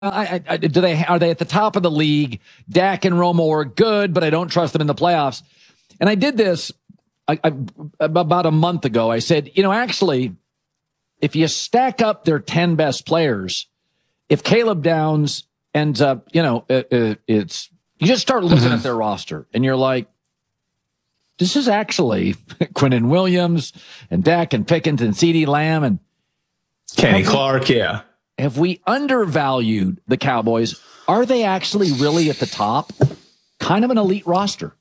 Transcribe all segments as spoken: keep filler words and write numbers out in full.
I, I, do they are they at the top of the league? Dak and Romo are good, but I don't trust them in the playoffs. And I did this I, I, about a month ago. I said, you know, actually, if you stack up their ten best players, if Caleb Downs ends up, you know, it, it, it's you just start looking mm-hmm. at their roster, and you're like, this is actually Quinnen Williams and Dak and Pickens and CeeDee Lamb and Kenny Clark, yeah. Have we undervalued the Cowboys? Are they actually really at the top? Kind of an elite roster.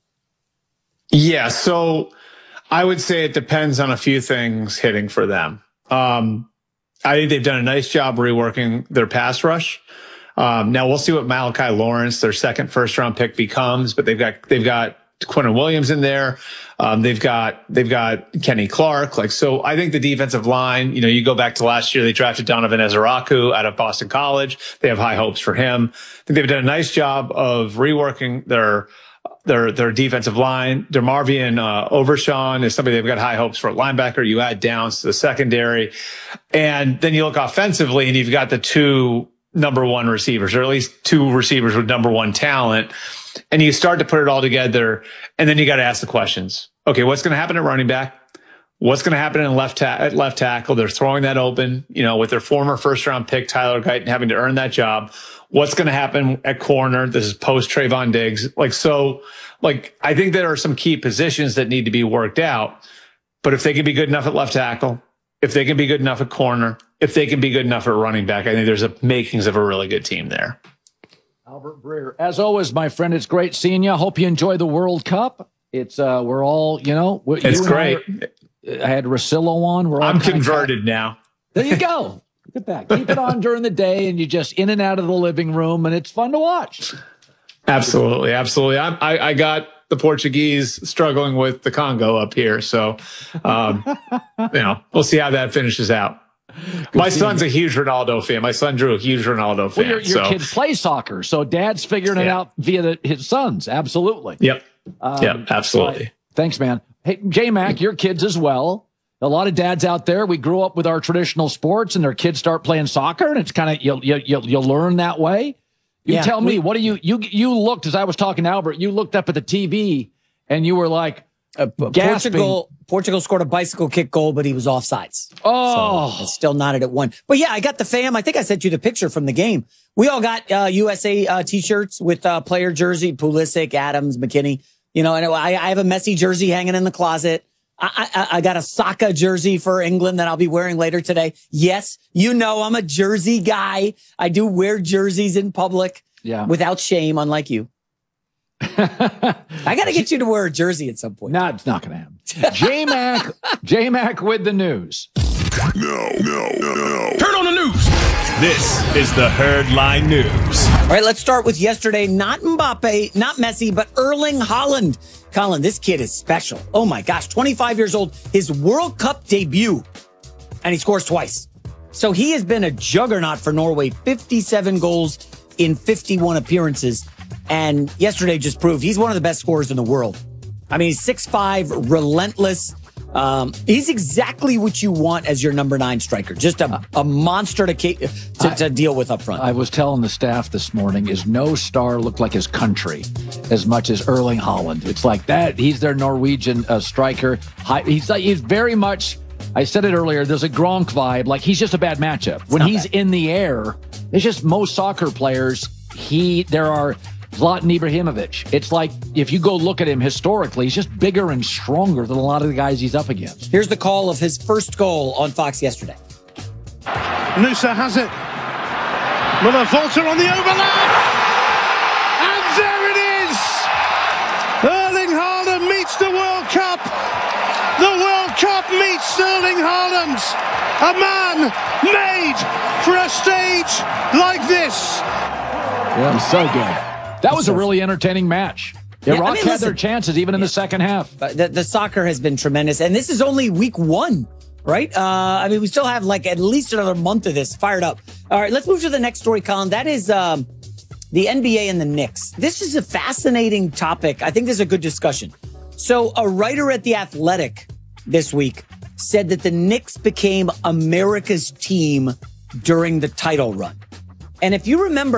Yeah, so I would say it depends on a few things hitting for them. Um, I think they've done a nice job reworking their pass rush. Um, now we'll see what Malachi Lawrence, their second first round pick, becomes, but they've got they've got Quinnen Williams in there. Um, they've got, they've got Kenny Clark. Like, so I think the defensive line, you know, you go back to last year, they drafted Donovan Ezeraku out of Boston College. They have high hopes for him. I think they've done a nice job of reworking their, their, their defensive line. DeMarvion, uh, Overshawn is somebody they've got high hopes for at linebacker. You add Downs to the secondary. And then you look offensively and you've got the two number one receivers, or at least two receivers with number one talent. And you start to put it all together, and then you got to ask the questions. Okay, what's going to happen at running back? What's going to happen in left ta- at left tackle? They're throwing that open, you know, with their former first round pick, Tyler Guyton, having to earn that job. What's going to happen at corner? This is post Trayvon Diggs. Like, so, like, I think there are some key positions that need to be worked out. But if they can be good enough at left tackle, if they can be good enough at corner, if they can be good enough at running back, I think there's a makings of a really good team there. Albert Breer, as always, my friend, it's great seeing you. I hope you enjoy the World Cup. It's uh, we're all, you know, it's great. I, I had Rosillo on. We're all I'm converted now. There you go. Look at that. Keep it on during the day, and you just in and out of the living room, and it's fun to watch. Absolutely, absolutely. I, I, I got the Portuguese struggling with the Congo up here, so um, you know, we'll see how that finishes out. Good My son's you. a huge Ronaldo fan. My son Drew, a huge Ronaldo fan. Well, your your so. kids play soccer, so dad's figuring yeah. it out via the, his sons. Absolutely. Yep. Um, yep. Absolutely. Right. Thanks, man. Hey, J-Mac, your kids as well. A lot of dads out there, we grew up with our traditional sports, and their kids start playing soccer, and it's kind of you you you you learn that way. You yeah, tell me, we, what do you you you looked as I was talking to Albert? You looked up at the T V, and you were like, uh, Portugal. Portugal scored a bicycle kick goal, but he was offsides. Oh, so it's still knotted at one. But yeah, I got the fam. I think I sent you the picture from the game. We all got uh, U S A uh, t-shirts with uh, player jersey, Pulisic, Adams, McKinney. You know, and I, I have a Messi jersey hanging in the closet. I, I, I got a Saka jersey for England that I'll be wearing later today. Yes, you know I'm a jersey guy. I do wear jerseys in public, yeah, without shame, unlike you. I got to get you to wear a jersey at some point. No, it's not going to happen. J-Mac, J-Mac with the news. No, no, no, no. Turn on the news. This is the Herdline News. All right, let's start with yesterday. Not Mbappe, not Messi, but Erling Haaland. Colin, this kid is special. Oh my gosh, twenty-five years old, his World Cup debut, and he scores twice. So he has been a juggernaut for Norway, fifty-seven goals in fifty-one appearances. And yesterday just proved he's one of the best scorers in the world. I mean, he's six five, relentless. Um, he's exactly what you want as your number nine striker. Just a, a monster to, to, I, to deal with up front. I was telling the staff this morning, is no star look like his country as much as Erling Haaland. It's like that. He's their Norwegian uh, striker. He's like, he's very much, I said it earlier, there's a Gronk vibe. Like, he's just a bad matchup. When he's bad. in the air, it's just most soccer players, he, there are Zlatan Ibrahimovic. It's like, if you go look at him historically, he's just bigger and stronger than a lot of the guys he's up against. Here's the call of his first goal on Fox yesterday. Nusa has it. Muller Volta on the overlap. And there it is. Erling Haaland meets the World Cup. The World Cup meets Erling Haaland. A man made for a stage like this. Yeah, it was so good. That was a really entertaining match. Iraq yeah, I mean, had listen, their chances even in yeah. the second half. The, the soccer has been tremendous. And this is only week one, right? Uh, I mean, we still have like at least another month of this fired up. All right, let's move to the next story, Colin. That is um, the N B A and the Knicks. This is a fascinating topic. I think this is a good discussion. So a writer at The Athletic this week said that the Knicks became America's team during the title run. And if you remember,